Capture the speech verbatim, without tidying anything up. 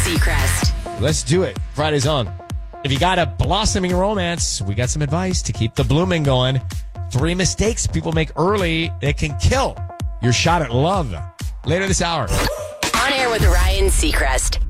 Seacrest. Let's do it. Friday's on. If you got a blossoming romance, we got some advice to keep the blooming going. Three mistakes people make early that can kill your shot at love. Later this hour. On air with Ryan Seacrest.